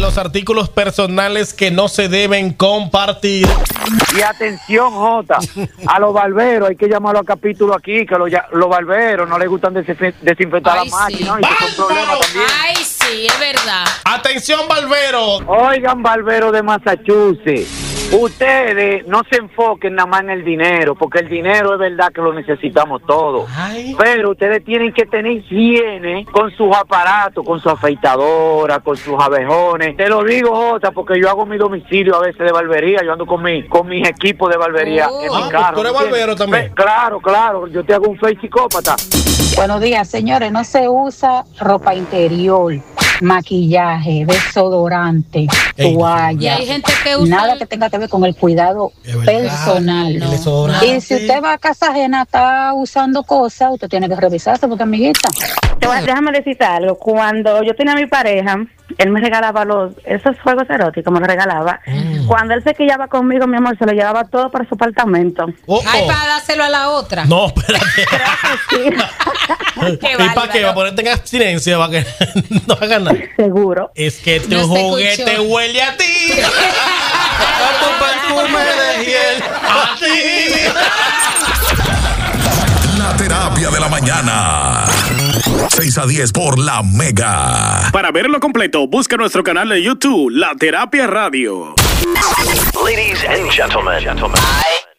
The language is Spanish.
los artículos personales que no se deben compartir. Y atención, Jota, a los barberos hay que llamarlo a capítulo aquí, que los barberos no les gustan desinfectar la máquina, ¿no? Y que son problemas también. Ay, sí, es verdad. Atención, barbero. Oigan, barberos de Massachusetts, ustedes no se enfoquen nada más en el dinero, porque el dinero es verdad que lo necesitamos todos. Ay. Pero ustedes tienen que tener higiene con sus aparatos, con su afeitadora, con sus abejones. Te lo digo, Jota, porque yo hago mi domicilio a veces de barbería, yo ando con mis equipos de barbería en mi carro. ¿Tú eres barbero también? Claro, yo te hago un fake psicópata. Buenos días, señores. No se usa ropa interior, maquillaje, desodorante, toalla. Y hay gente que usa nada que tenga que ver con el cuidado personal. No. Y si usted va a casa ajena, está usando cosas, usted tiene que revisarse, porque amiguita. Déjame decirte algo. Cuando yo tenía a mi pareja, él me regalaba esos juegos eróticos, me los regalaba. Cuando él se quillaba conmigo, mi amor, se lo llevaba todo para su apartamento. Ay, para dárselo a la otra. No, espérate. Qué ¿Y para qué? ¿Va a ponerte en abstinencia? ¿Para que no hagas nada? Seguro. Es que tu No se juguete escuchó. huele a ti. A tu perfume de hiel. A ti. La terapia de la mañana. 6 a 10 por La Mega. Para verlo completo, busca nuestro canal de YouTube, La Terapia Radio. Ladies and gentlemen,